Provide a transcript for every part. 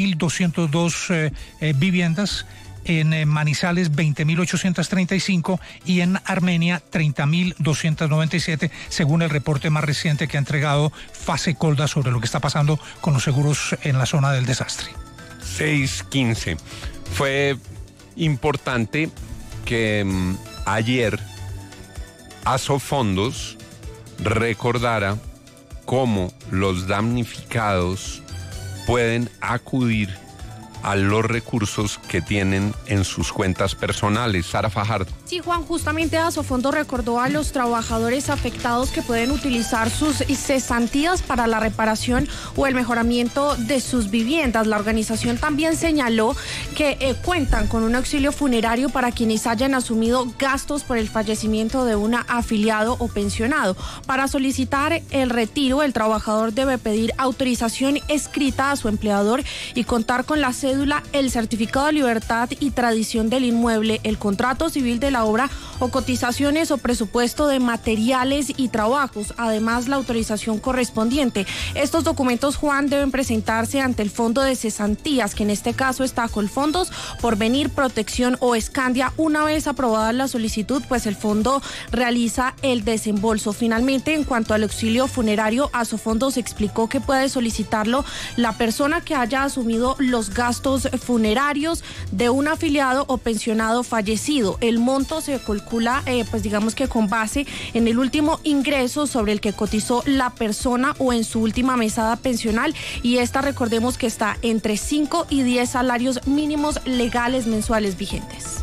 1.202 viviendas, en Manizales 20.835 y en Armenia 30.297, según el reporte más reciente que ha entregado Fase Colda sobre lo que está pasando con los seguros en la zona del desastre. 6:15. Fue importante que ayer Asofondos recordara cómo los damnificados pueden acudir a los recursos que tienen en sus cuentas personales. Sara Fajardo. Sí, Juan, justamente Asofondo recordó a los trabajadores afectados que pueden utilizar sus cesantías para la reparación o el mejoramiento de sus viviendas. La organización también señaló que cuentan con un auxilio funerario para quienes hayan asumido gastos por el fallecimiento de un afiliado o pensionado. Para solicitar el retiro, el trabajador debe pedir autorización escrita a su empleador y contar con la cédula, el certificado de libertad y tradición del inmueble, el contrato civil de la obra o cotizaciones o presupuesto de materiales y trabajos, además la autorización correspondiente. Estos documentos, Juan, deben presentarse ante el Fondo de Cesantías, que en este caso está Colfondos, Porvenir, Protección o Escandia. Una vez aprobada la solicitud, pues el fondo realiza el desembolso. Finalmente, en cuanto al auxilio funerario, Asofondos explicó que puede solicitarlo la persona que haya asumido los gastos funerarios de un afiliado o pensionado fallecido. El monto se calcula, pues digamos que con base en el último ingreso sobre el que cotizó la persona o en su última mesada pensional, y esta, recordemos que está entre 5 y 10 salarios mínimos legales mensuales vigentes.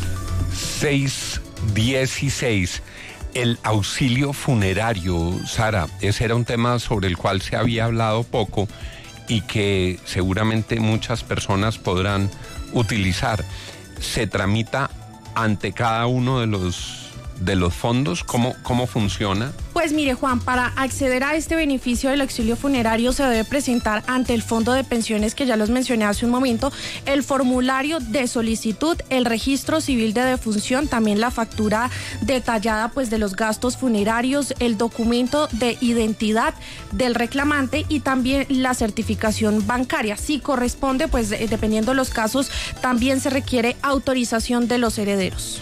6:16. El auxilio funerario, Sara, ese era un tema sobre el cual se había hablado poco y que seguramente muchas personas podrán utilizar. ¿Se tramita ante cada uno de los fondos? ¿Cómo funciona? Pues mire, Juan, para acceder a este beneficio del auxilio funerario se debe presentar ante el Fondo de Pensiones, que ya los mencioné hace un momento, el formulario de solicitud, el registro civil de defunción, también la factura detallada pues de los gastos funerarios, el documento de identidad del reclamante y también la certificación bancaria. Si corresponde, pues dependiendo de los casos, también se requiere autorización de los herederos.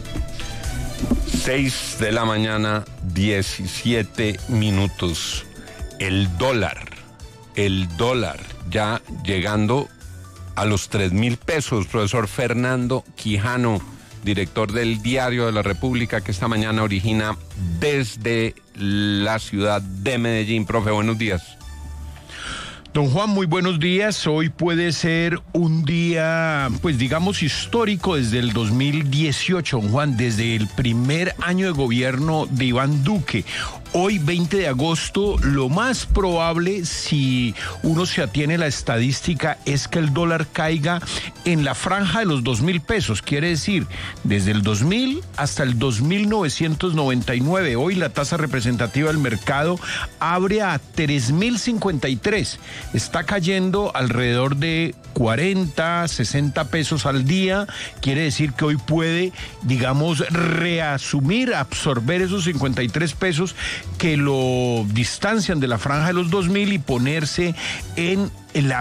6:17 a.m. El dólar ya llegando a los 3.000 pesos. Profesor Fernando Quijano, director del Diario de la República, que esta mañana origina desde la ciudad de Medellín. Profe, buenos días. Don Juan, muy buenos días. Hoy puede ser un día, pues digamos, histórico desde el 2018, don Juan, desde el primer año de gobierno de Iván Duque. Hoy, 20 de agosto, lo más probable, si uno se atiene a la estadística, es que el dólar caiga en la franja de los 2.000 pesos. Quiere decir, desde el 2000 hasta el 2.999. Hoy la tasa representativa del mercado abre a 3.053. Está cayendo alrededor de 40, 60 pesos al día. Quiere decir que hoy puede, digamos, reasumir, absorber esos 53 pesos que lo distancian de la franja de los 2.000 y ponerse en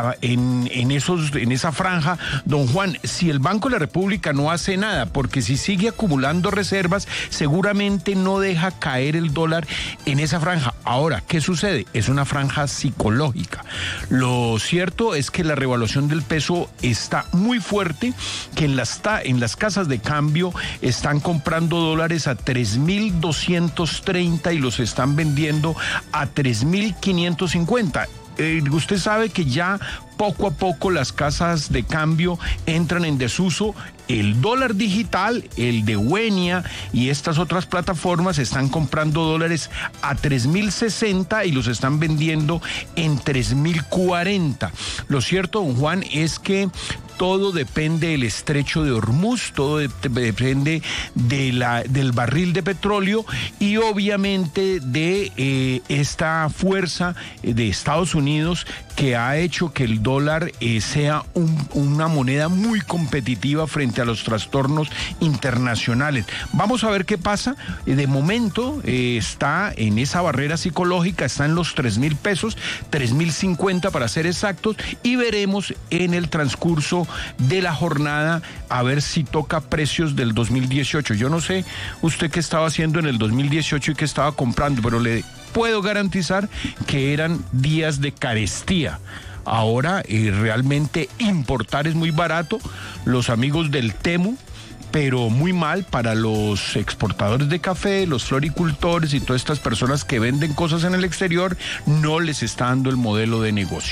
esa franja. Don Juan, si el Banco de la República no hace nada, porque si sigue acumulando reservas, seguramente no deja caer el dólar en esa franja. Ahora, ¿qué sucede? Es una franja psicológica. Lo cierto es que la revaluación del peso está muy fuerte, que en las casas de cambio están comprando dólares a 3.230 y los están vendiendo a 3.550. Usted sabe que ya poco a poco las casas de cambio entran en desuso. El dólar digital, el de Wenia y estas otras plataformas están comprando dólares a 3.060 y los están vendiendo en 3.040. Lo cierto, don Juan, es que todo depende del estrecho de Hormuz, todo depende del barril de petróleo y obviamente de esta fuerza de Estados Unidos que ha hecho que el dólar sea una moneda muy competitiva frente a los trastornos internacionales. Vamos a ver qué pasa. De momento está en esa barrera psicológica, está en los 3.000 pesos, 3.050 para ser exactos, y veremos en el transcurso de la jornada a ver si toca precios del 2018. Yo no sé usted qué estaba haciendo en el 2018 y qué estaba comprando, pero le puedo garantizar que eran días de carestía. Ahora realmente importar es muy barato. Los amigos del Temu, pero muy mal para los exportadores de café, los floricultores y todas estas personas que venden cosas en el exterior, no les está dando el modelo de negocio.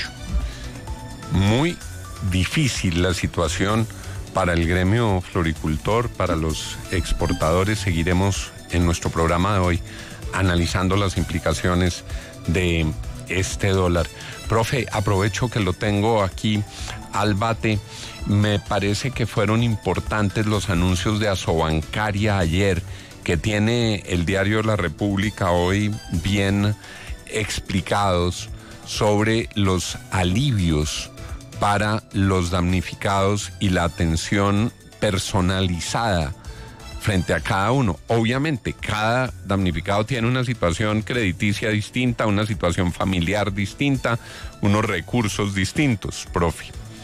Muy difícil la situación para el gremio floricultor, para los exportadores. Seguiremos en nuestro programa de hoy analizando las implicaciones de este dólar. Profe, aprovecho que lo tengo aquí al bate. Me parece que fueron importantes los anuncios de Asobancaria ayer, que tiene el diario La República hoy bien explicados sobre los alivios para los damnificados y la atención personalizada frente a cada uno. Obviamente, cada damnificado tiene una situación crediticia distinta, una situación familiar distinta, unos recursos distintos, profe.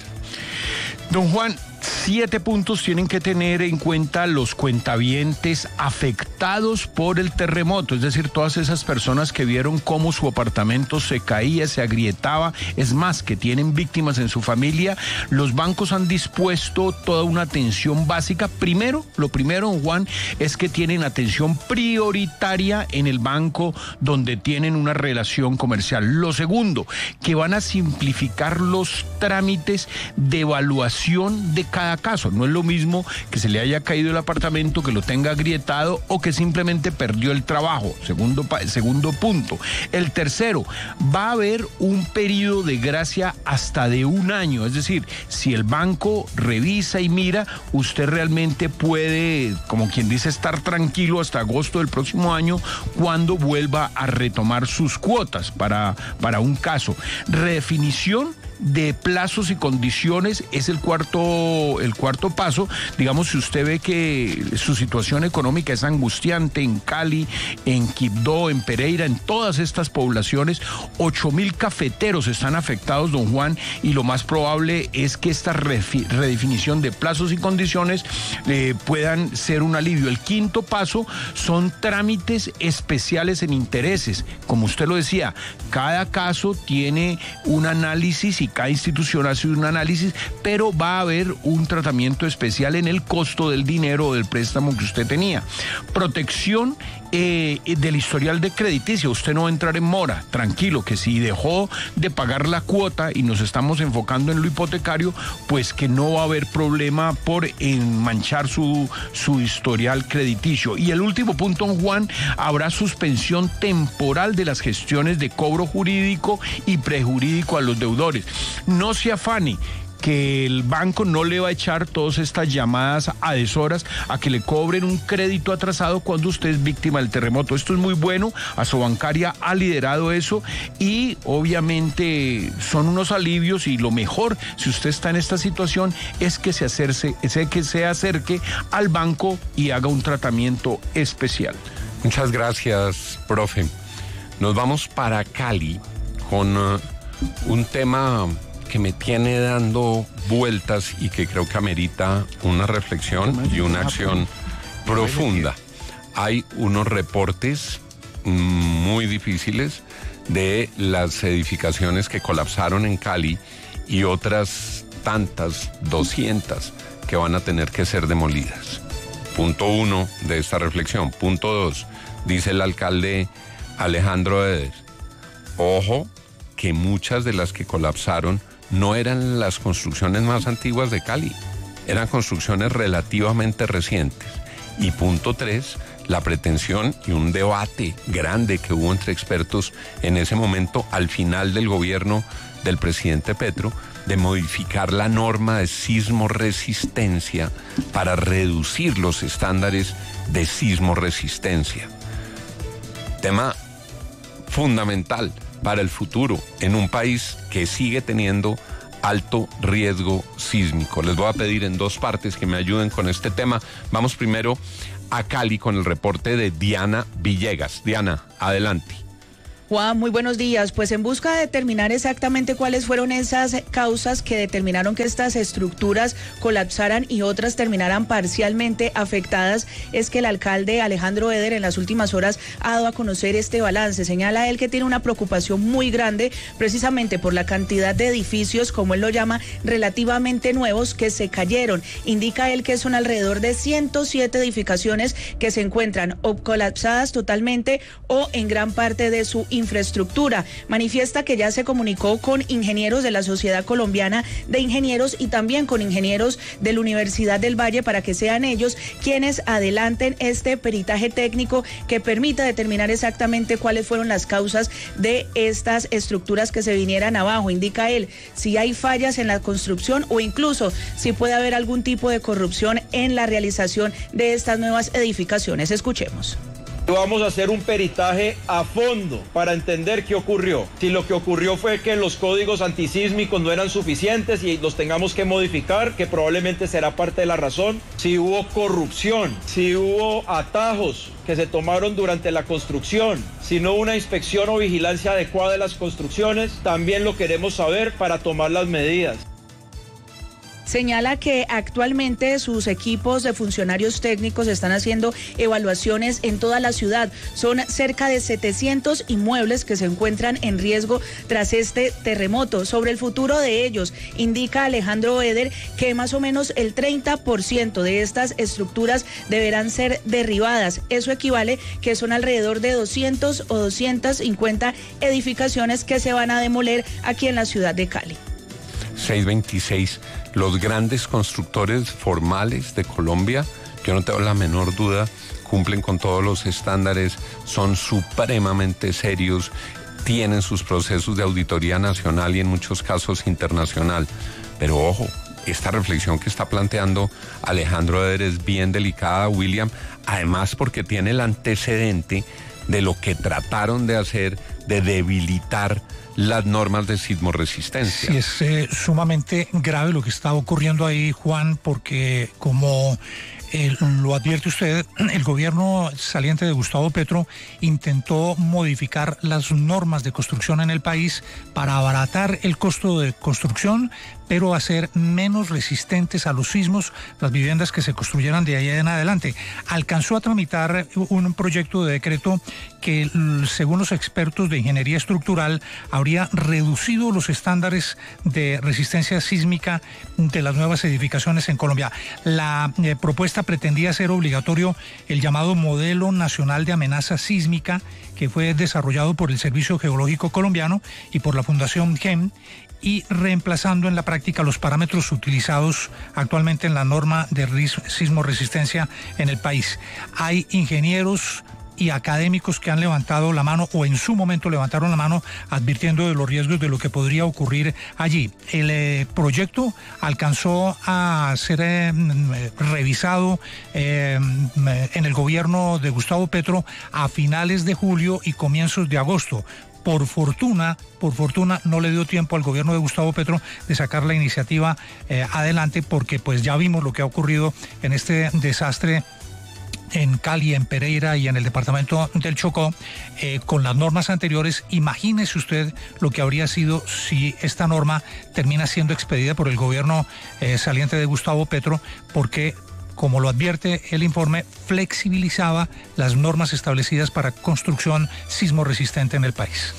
Don Juan, 7 puntos tienen que tener en cuenta los cuentavientes afectados por el terremoto, es decir, todas esas personas que vieron cómo su apartamento se caía, se agrietaba, es más, que tienen víctimas en su familia. Los bancos han dispuesto toda una atención básica. Lo primero, don Juan, es que tienen atención prioritaria en el banco donde tienen una relación comercial. Lo segundo, que van a simplificar los trámites de evaluación de cada caso. No es lo mismo que se le haya caído el apartamento, que lo tenga agrietado o que simplemente perdió el trabajo. Segundo punto. El tercero, va a haber un periodo de gracia hasta de 1 año. Es decir, si el banco revisa y mira, usted realmente puede, como quien dice, estar tranquilo hasta agosto del próximo año, cuando vuelva a retomar sus cuotas para un caso. Redefinición de plazos y condiciones es el cuarto paso. Digamos, si usted ve que su situación económica es angustiante en Cali, en Quibdó, en Pereira, en todas estas poblaciones, 8.000 cafeteros están afectados, don Juan, y lo más probable es que esta redefinición de plazos y condiciones puedan ser un alivio. El quinto paso son trámites especiales en intereses. Como usted lo decía, cada caso tiene un análisis y cada institución hace un análisis, pero va a haber un tratamiento especial en el costo del dinero o del préstamo que usted tenía. Protección del historial de crediticio. Usted no va a entrar en mora, tranquilo, que si dejó de pagar la cuota y nos estamos enfocando en lo hipotecario, pues que no va a haber problema por manchar su historial crediticio. Y el último punto, don Juan, habrá suspensión temporal de las gestiones de cobro jurídico y prejurídico a los deudores. No se afane, que el banco no le va a echar todas estas llamadas a deshoras a que le cobren un crédito atrasado cuando usted es víctima del terremoto. Esto es muy bueno. Asobancaria ha liderado eso y obviamente son unos alivios, y lo mejor, si usted está en esta situación, es que se acerque al banco y haga un tratamiento especial. Muchas gracias, profe. Nos vamos para Cali con un tema que me tiene dando vueltas y que creo que amerita una reflexión y una acción profunda. Hay unos reportes muy difíciles de las edificaciones que colapsaron en Cali y otras tantas, 200, que van a tener que ser demolidas. Punto 1 de esta reflexión. Punto 2, dice el alcalde Alejandro Eder: ojo, que muchas de las que colapsaron no eran las construcciones más antiguas de Cali, eran construcciones relativamente recientes. Y punto 3, la pretensión y un debate grande que hubo entre expertos en ese momento, al final del gobierno del presidente Petro, de modificar la norma de sismoresistencia para reducir los estándares de sismoresistencia. Tema fundamental para el futuro en un país que sigue teniendo alto riesgo sísmico. Les voy a pedir en dos partes que me ayuden con este tema. Vamos primero a Cali con el reporte de Diana Villegas. Diana, adelante. Juan, muy buenos días. Pues en busca de determinar exactamente cuáles fueron esas causas que determinaron que estas estructuras colapsaran y otras terminaran parcialmente afectadas, es que el alcalde Alejandro Eder en las últimas horas ha dado a conocer este balance. Señala él que tiene una preocupación muy grande precisamente por la cantidad de edificios, como él lo llama, relativamente nuevos que se cayeron. Indica él que son alrededor de 107 edificaciones que se encuentran o colapsadas totalmente o en gran parte de su infraestructura. Manifiesta que ya se comunicó con ingenieros de la Sociedad Colombiana de Ingenieros y también con ingenieros de la Universidad del Valle para que sean ellos quienes adelanten este peritaje técnico que permita determinar exactamente cuáles fueron las causas de estas estructuras que se vinieran abajo. Indica él si hay fallas en la construcción o incluso si puede haber algún tipo de corrupción en la realización de estas nuevas edificaciones. Escuchemos. Vamos a hacer un peritaje a fondo para entender qué ocurrió. Si lo que ocurrió fue que los códigos antisísmicos no eran suficientes y los tengamos que modificar, que probablemente será parte de la razón. Si hubo corrupción, si hubo atajos que se tomaron durante la construcción, si no hubo una inspección o vigilancia adecuada de las construcciones, también lo queremos saber para tomar las medidas. Señala que actualmente sus equipos de funcionarios técnicos están haciendo evaluaciones en toda la ciudad. Son cerca de 700 inmuebles que se encuentran en riesgo tras este terremoto. Sobre el futuro de ellos, indica Alejandro Eder que más o menos el 30% de estas estructuras deberán ser derribadas. Eso equivale que son alrededor de 200 o 250 edificaciones que se van a demoler aquí en la ciudad de Cali. 626. Los grandes constructores formales de Colombia, yo no tengo la menor duda, cumplen con todos los estándares, son supremamente serios, tienen sus procesos de auditoría nacional y en muchos casos internacional. Pero ojo, esta reflexión que está planteando Alejandro Eder es bien delicada, William, además porque tiene el antecedente de lo que trataron de hacer, de debilitar las normas de sismoresistencia. Sí, es sumamente grave lo que está ocurriendo ahí, Juan, porque como lo advierte usted, el gobierno saliente de Gustavo Petro intentó modificar las normas de construcción en el país para abaratar el costo de construcción, pero hacer menos resistentes a los sismos las viviendas que se construyeran de ahí en adelante. Alcanzó a tramitar un proyecto de decreto que, según los expertos de ingeniería estructural, habría reducido los estándares de resistencia sísmica de las nuevas edificaciones en Colombia. La propuesta pretendía hacer obligatorio el llamado Modelo Nacional de Amenaza Sísmica, que fue desarrollado por el Servicio Geológico Colombiano y por la Fundación GEM, y reemplazando en la práctica los parámetros utilizados actualmente en la norma de sismoresistencia en el país. Hay ingenieros y académicos que han levantado la mano o en su momento levantaron la mano advirtiendo de los riesgos de lo que podría ocurrir allí. El proyecto alcanzó a ser revisado en el gobierno de Gustavo Petro a finales de julio y comienzos de agosto. Por fortuna, no le dio tiempo al gobierno de Gustavo Petro de sacar la iniciativa adelante, porque pues ya vimos lo que ha ocurrido en este desastre en Cali, en Pereira y en el departamento del Chocó, con las normas anteriores. Imagínese usted lo que habría sido si esta norma termina siendo expedida por el gobierno saliente de Gustavo Petro, porque, como lo advierte el informe, flexibilizaba las normas establecidas para construcción sismorresistente en el país.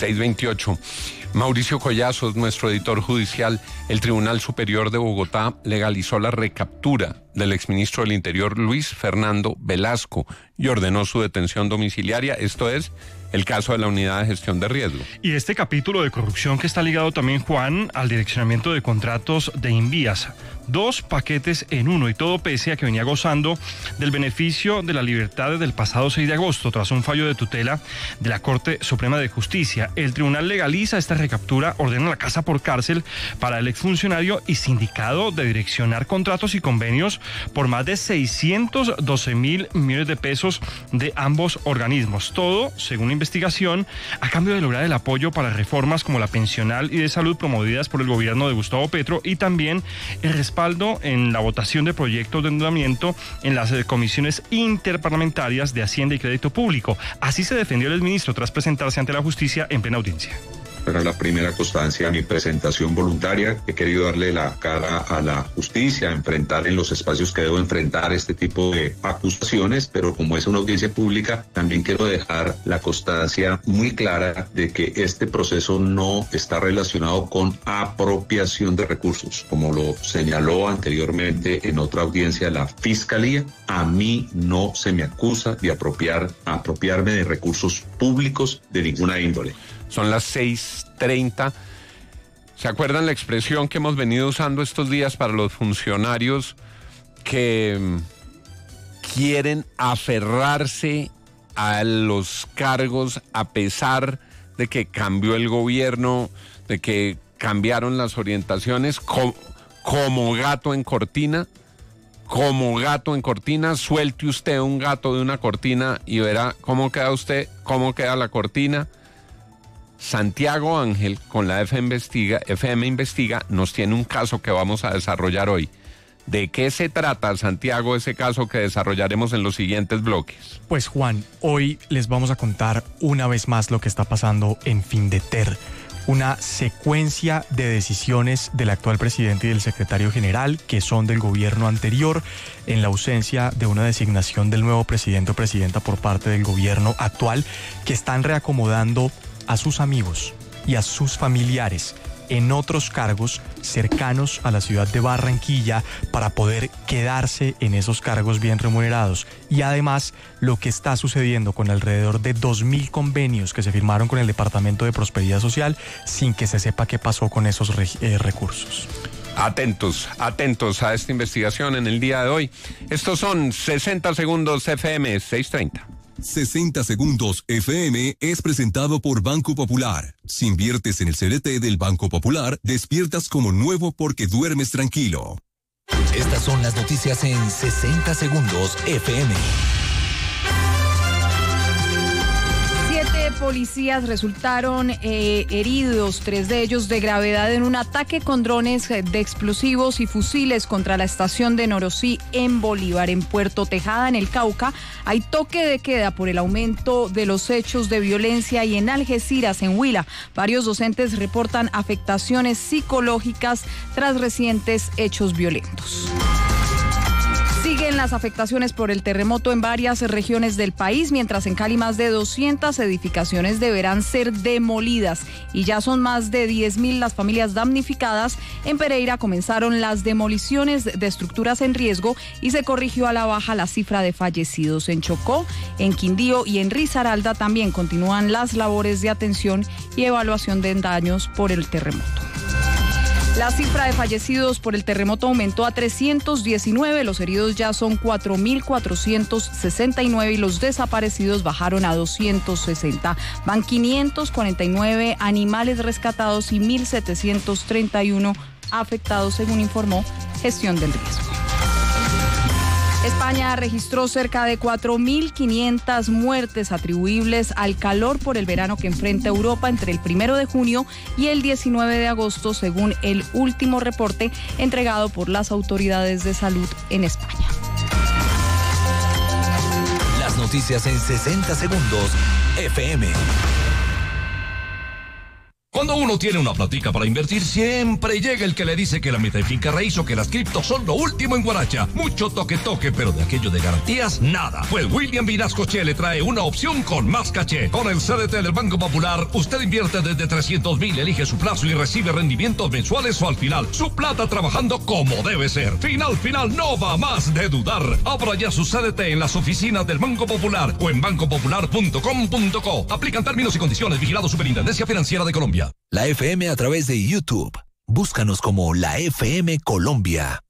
628. Mauricio Collazos, nuestro editor judicial. El Tribunal Superior de Bogotá legalizó la recaptura del exministro del Interior Luis Fernando Velasco y ordenó su detención domiciliaria. Esto es el caso de la Unidad de Gestión de Riesgo. Y este capítulo de corrupción que está ligado también, Juan, al direccionamiento de contratos de Invías. 2 paquetes en uno, y todo pese a que venía gozando del beneficio de la libertad desde el pasado 6 de agosto, tras un fallo de tutela de la Corte Suprema de Justicia. El tribunal legaliza esta recaptura ordenan la casa por cárcel para el exfuncionario y sindicado de direccionar contratos y convenios por más de 612.000 millones de pesos de ambos organismos. Todo, según la investigación, a cambio de lograr el apoyo para reformas como la pensional y de salud promovidas por el gobierno de Gustavo Petro y también el respaldo en la votación de proyectos de endeudamiento en las comisiones interparlamentarias de Hacienda y Crédito Público. Así se defendió el exministro tras presentarse ante la justicia en plena audiencia. Era la primera constancia, mi presentación voluntaria. He querido darle la cara a la justicia, enfrentar en los espacios que debo enfrentar este tipo de acusaciones, pero como es una audiencia pública, también quiero dejar la constancia muy clara de que este proceso no está relacionado con apropiación de recursos. Como lo señaló anteriormente en otra audiencia la Fiscalía, a mí no se me acusa de apropiarme de recursos públicos de ninguna índole. Son las 6:30. ¿Se acuerdan la expresión que hemos venido usando estos días para los funcionarios que quieren aferrarse a los cargos a pesar de que cambió el gobierno, de que cambiaron las orientaciones, como gato en cortina? Como gato en cortina, suelte usted un gato de una cortina y verá cómo queda usted, cómo queda la cortina. Santiago Ángel, con la FM Investiga, nos tiene un caso que vamos a desarrollar hoy. ¿De qué se trata, Santiago, ese caso que desarrollaremos en los siguientes bloques? Pues Juan, hoy les vamos a contar una vez más lo que está pasando en Findeter. Una secuencia de decisiones del actual presidente y del secretario general que son del gobierno anterior en la ausencia de una designación del nuevo presidente o presidenta por parte del gobierno actual, que están reacomodando a sus amigos y a sus familiares en otros cargos cercanos a la ciudad de Barranquilla para poder quedarse en esos cargos bien remunerados. Y además lo que está sucediendo con alrededor de 2.000 convenios que se firmaron con el Departamento de Prosperidad Social sin que se sepa qué pasó con esos recursos. Atentos a esta investigación en el día de hoy. Estos son 60 Segundos FM 6:30. 60 Segundos FM es presentado por Banco Popular. Si inviertes en el CDT del Banco Popular, despiertas como nuevo porque duermes tranquilo. Estas son las noticias en 60 Segundos FM. 7 policías resultaron heridos, 3 de ellos de gravedad en un ataque con drones de explosivos y fusiles contra la estación de Norosí en Bolívar. En Puerto Tejada, en el Cauca, hay toque de queda por el aumento de los hechos de violencia, y en Algeciras, en Huila, varios docentes reportan afectaciones psicológicas tras recientes hechos violentos. Siguen las afectaciones por el terremoto en varias regiones del país, mientras en Cali más de 200 edificaciones deberán ser demolidas y ya son más de 10.000 las familias damnificadas. En Pereira comenzaron las demoliciones de estructuras en riesgo y se corrigió a la baja la cifra de fallecidos. En Chocó, en Quindío y en Risaralda también continúan las labores de atención y evaluación de daños por el terremoto. La cifra de fallecidos por el terremoto aumentó a 319, los heridos ya son 4.469 y los desaparecidos bajaron a 260. Van 549 animales rescatados y 1.731 afectados, según informó Gestión del Riesgo. España registró cerca de 4.500 muertes atribuibles al calor por el verano que enfrenta Europa entre el 1 de junio y el 19 de agosto, según el último reporte entregado por las autoridades de salud en España. Las noticias en 60 Segundos FM. Cuando uno tiene una platica para invertir, siempre llega el que le dice que la meta de finca raíz o que las criptos son lo último en guaracha. Mucho toque, pero de aquello de garantías, nada. Pues William Vinasco Che le trae una opción con más caché. Con el CDT del Banco Popular, usted invierte desde 300.000, elige su plazo y recibe rendimientos mensuales o al final. Su plata trabajando como debe ser. Final, no va más de dudar. Abra ya su CDT en las oficinas del Banco Popular o en bancopopular.com.co. Aplican términos y condiciones. Vigilado Superintendencia Financiera de Colombia. La FM a través de YouTube. Búscanos como La FM Colombia.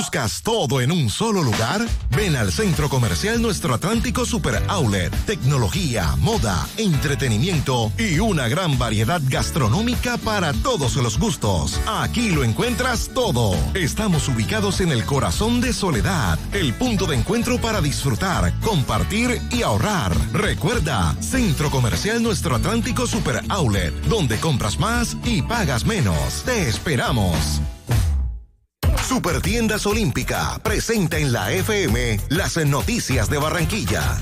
¿Buscas todo en un solo lugar? Ven al Centro Comercial Nuestro Atlántico Super Outlet. Tecnología, moda, entretenimiento y una gran variedad gastronómica para todos los gustos. Aquí lo encuentras todo. Estamos ubicados en el corazón de Soledad, el punto de encuentro para disfrutar, compartir y ahorrar. Recuerda, Centro Comercial Nuestro Atlántico Super Outlet, donde compras más y pagas menos. Te esperamos. Supertiendas Olímpica presenta en la FM las noticias de Barranquilla.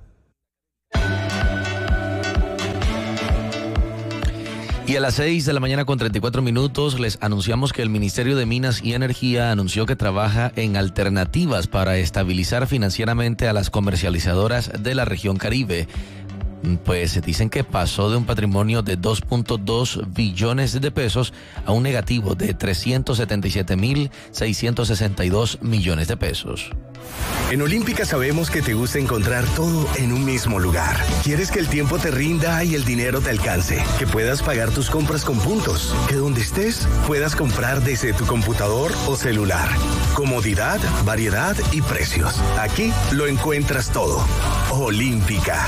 Y a las 6 de la mañana con 34 minutos les anunciamos que el Ministerio de Minas y Energía anunció que trabaja en alternativas para estabilizar financieramente a las comercializadoras de la región Caribe. Pues dicen que pasó de un patrimonio de 2.2 billones de pesos a un negativo de 377.662 millones de pesos. En Olímpica sabemos que te gusta encontrar todo en un mismo lugar. Quieres que el tiempo te rinda y el dinero te alcance, que puedas pagar tus compras con puntos, que donde estés puedas comprar desde tu computador o celular. Comodidad, variedad y precios. Aquí lo encuentras todo. Olímpica.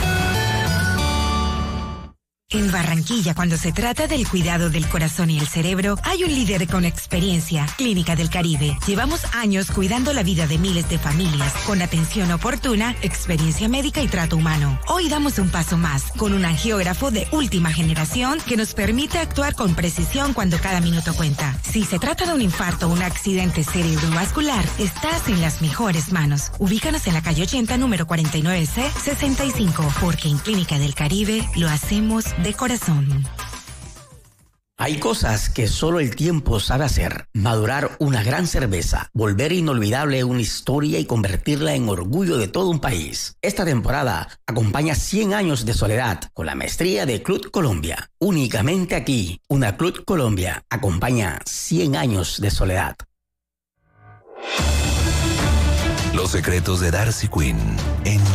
En Barranquilla, cuando se trata del cuidado del corazón y el cerebro, hay un líder con experiencia, Clínica del Caribe. Llevamos años cuidando la vida de miles de familias, con atención oportuna, experiencia médica y trato humano. Hoy damos un paso más, con un angiógrafo de última generación que nos permite actuar con precisión cuando cada minuto cuenta. Si se trata de un infarto o un accidente cerebrovascular, estás en las mejores manos. Ubícanos en la calle 80, número 49C, 65, porque en Clínica del Caribe lo hacemos de corazón. Hay cosas que solo el tiempo sabe hacer. Madurar una gran cerveza, volver inolvidable una historia y convertirla en orgullo de todo un país. Esta temporada acompaña 100 años de soledad con la maestría de Club Colombia. Únicamente aquí, una Club Colombia acompaña 100 años de soledad. Los secretos de Darcy Quinn en